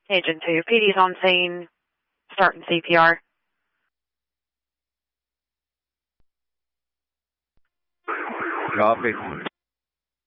Agent 2, PD's on scene, starting CPR. Copy.